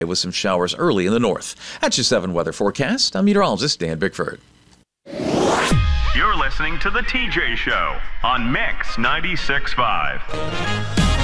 with some showers early in the north. That's your 7 weather forecast. I'm meteorologist Dan Bickford. You're listening to The TJ Show on Mix 96.5.